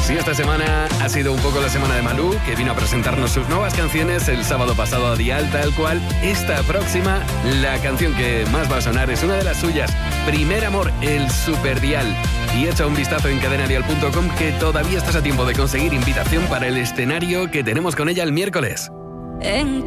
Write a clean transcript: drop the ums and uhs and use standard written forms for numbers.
Sí, esta semana ha sido un poco la semana de Malú, que vino a presentarnos sus nuevas canciones el sábado pasado a Dial, tal cual. Esta próxima, la canción que más va a sonar es una de las suyas, Primer Amor, el Super Dial. Y echa un vistazo en cadenadial.com que todavía estás a tiempo de conseguir invitación para el escenario que tenemos con ella el miércoles.